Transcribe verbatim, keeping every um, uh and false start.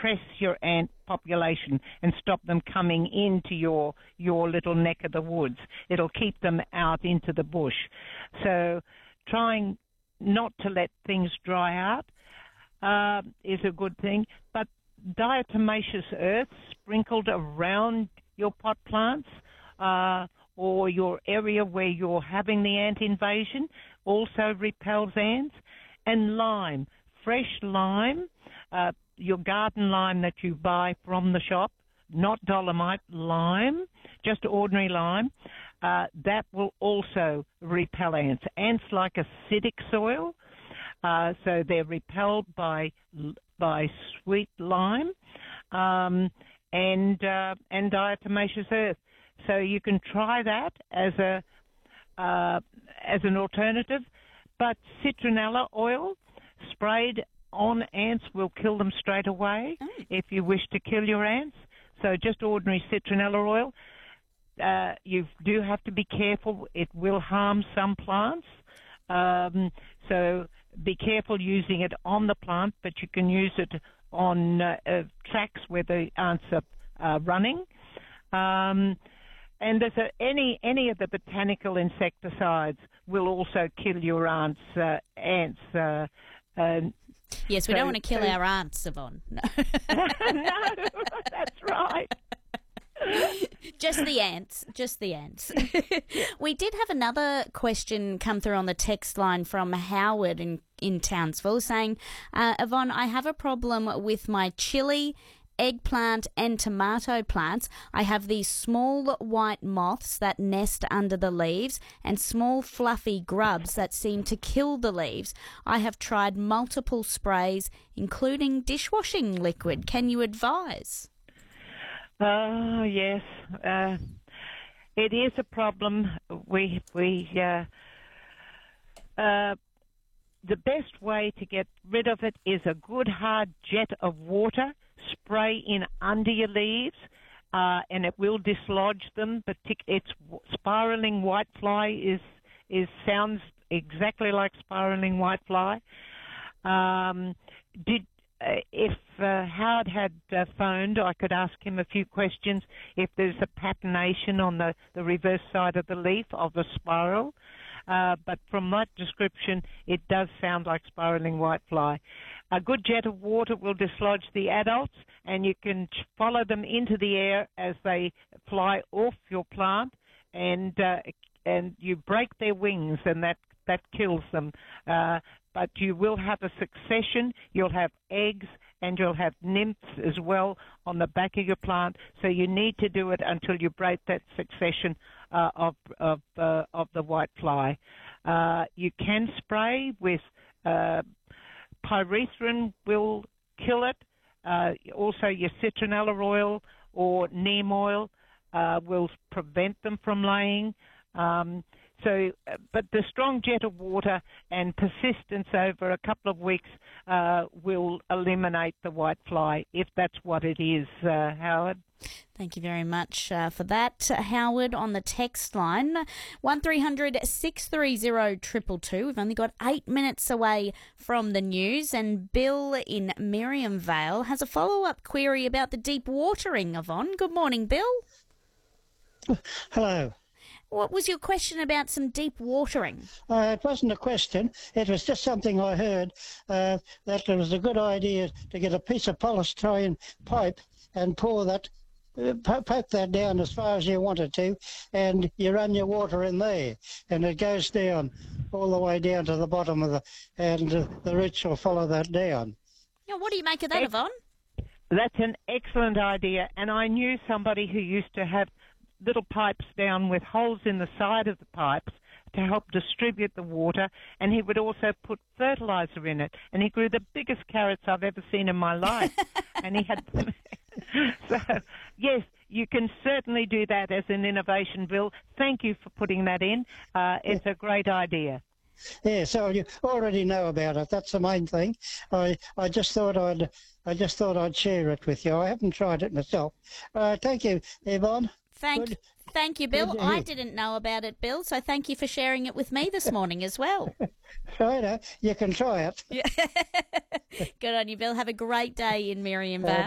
suppress your ant population and stop them coming into your your little neck of the woods. It'll keep them out into the bush. So trying not to let things dry out uh, is a good thing. But diatomaceous earth sprinkled around your pot plants uh, or your area where you're having the ant invasion also repels ants. And lime, fresh lime, uh, your garden lime that you buy from the shop, not dolomite, lime, just ordinary lime, uh, that will also repel ants. Ants like acidic soil, uh, so they're repelled by by sweet lime um, and uh, and diatomaceous earth. So you can try that as a uh, as an alternative. But citronella oil sprayed on ants will kill them straight away mm. if you wish to kill your ants. So just ordinary citronella oil. Uh, you do have to be careful. It will harm some plants. Um, so be careful using it on the plant, but you can use it on uh, uh, tracks where the ants are uh, running. Um, And there's a, any any of the botanical insecticides will also kill your ants. Uh, ants. Uh, uh, yes, we so, don't want to kill so, our ants, Yvonne. No, no that's right. Just the ants. Just the ants. We did have another question come through on the text line from Howard in, in Townsville saying, uh, Yvonne, I have a problem with my chili, eggplant and tomato plants. I have these small white moths that nest under the leaves and small fluffy grubs that seem to kill the leaves. I have tried multiple sprays, including dishwashing liquid. Can you advise? Oh, yes. Uh, it is a problem. We, we, uh, uh, the best way to get rid of it is a good hard jet of water. Spray in under your leaves, uh, and it will dislodge them. But it's spiraling whitefly is is sounds exactly like spiraling whitefly. Um, did uh, if uh, Howard had uh, phoned, I could ask him a few questions. If there's a patination on the, the reverse side of the leaf of the spiral. Uh, but from that description, it does sound like spiraling whitefly. A good jet of water will dislodge the adults, and you can follow them into the air as they fly off your plant, and uh, and you break their wings, and that, that kills them. Uh, but you will have a succession. You'll have eggs, and you'll have nymphs as well on the back of your plant. So you need to do it until you break that succession uh, of of uh, of the whitefly. Uh, you can spray with uh, pyrethrin will kill it. Uh, also, your citronella oil or neem oil uh, will prevent them from laying. Um, so, uh, but the strong jet of water and persistence over a couple of weeks uh, will eliminate the whitefly, if that's what it is, uh, Howard. Thank you very much uh, for that, Howard, on the text line. one three hundred six three zero two two two. We've only got eight minutes away from the news, and Bill in Miriam Vale has a follow-up query about the deep watering, Yvonne. Good morning, Bill. Hello. What was your question about some deep watering? Uh, it wasn't a question. It was just something I heard, uh, that it was a good idea to get a piece of polystyrene pipe and pour that, uh, poke that down as far as you wanted to, and you run your water in there, and it goes down all the way down to the bottom of the, and uh, the roots will follow that down. Yeah, what do you make of that, Yvonne? That's an excellent idea, and I knew somebody who used to have little pipes down with holes in the side of the pipes to help distribute the water, and he would also put fertilizer in it, and he grew the biggest carrots I've ever seen in my life. And he had them. So yes, you can certainly do that as an innovation, Bill. Thank you for putting that in. Uh, it's a great idea. Yeah, so you already know about it. That's the main thing. I I just thought I'd I just thought I'd share it with you. I haven't tried it myself. Uh, thank you, Yvonne. Thank, Good. thank you, Bill. I didn't know about it, Bill, so thank you for sharing it with me this morning as well. Right, you can try it. Good on you, Bill. Have a great day in Miriam Vale.